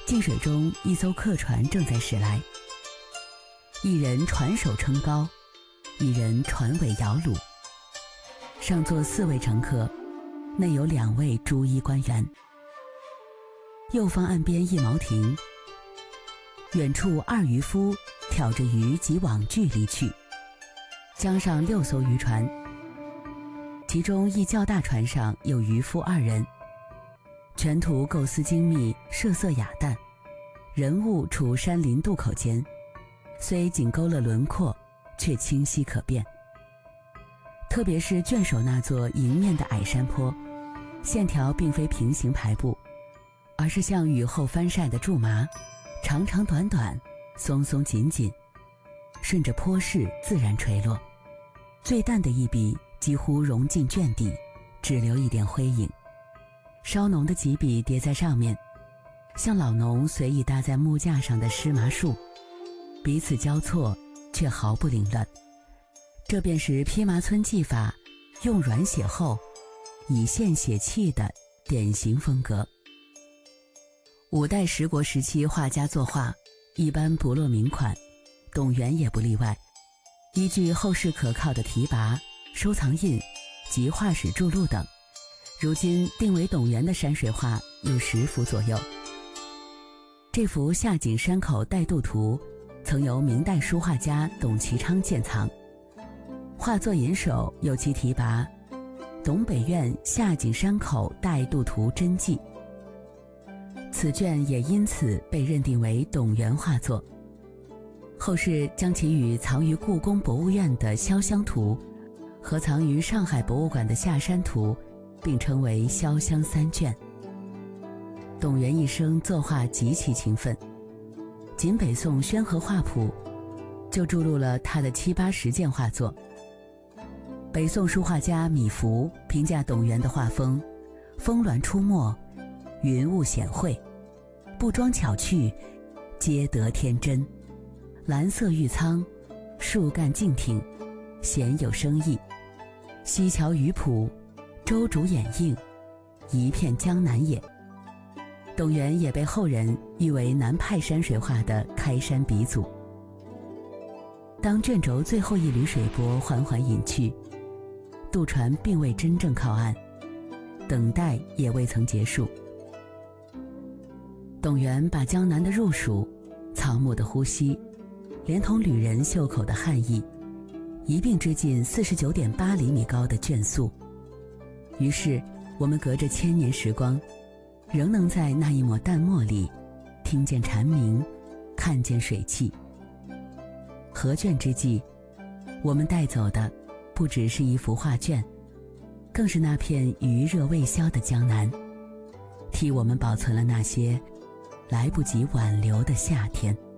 晋水中一艘客船正在驶来，一人船首撑高，一人船尾摇橹，上座4位乘客，内有2位朱衣官员。右方岸边一茅亭，远处2渔夫挑着鱼及网具离去。江上6艘渔船，其中一较大船上有渔夫2人，全图构思精密，设色雅淡，人物处山林渡口间，虽仅勾勒轮廓，却清晰可辨。特别是卷首那座迎面的矮山坡，线条并非平行排布，而是像雨后翻晒的苎麻，长长短短，松松紧紧，顺着坡势自然垂落。最淡的一笔几乎融进卷底，只留一点灰影。稍浓的几笔叠在上面，像老农随意搭在木架上的湿麻树，彼此交错，却毫不凌乱。这便是披麻皴技法，用软写厚，以线写气的典型风格。5代十国时期画家作画一般不落名款，董源也不例外。依据后世可靠的题跋、收藏印及画史著录等，如今定为董源的山水画有10幅左右。这幅下井山口带渡图曾由明代书画家董其昌鉴藏，画作引首有其题跋董北苑下井山口带渡图真迹，此卷也因此被认定为董源画作。后世将其与藏于故宫博物院的潇湘图和藏于上海博物馆的下山图并称为潇湘3卷。董源一生作画极其勤奋，仅北宋宣和画谱就著录了他的7、80件画作。北宋书画家米芾评价董源的画风：峰峦出没，云雾显晦，不装巧趣，皆得天真。蓝色玉苍，树干静挺，鲜有生意。西樵鱼谱，周竹掩映，一片江南也。董源也被后人誉为南派山水画的开山鼻祖。当卷轴最后一缕水波缓缓隐去，渡船并未真正靠岸，等待也未曾结束。董源把江南的入蜀、草木的呼吸，连同旅人袖口的汗意，一并织进49.8厘米高的卷素。于是我们隔着1000年时光，仍能在那一抹淡墨里听见蝉鸣，看见水汽。合卷之际，我们带走的不只是一幅画卷，更是那片余热未消的江南，替我们保存了那些来不及挽留的夏天。